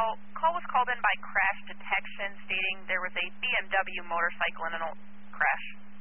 call was called in by crash detection stating there was a BMW motorcycle in an old crash.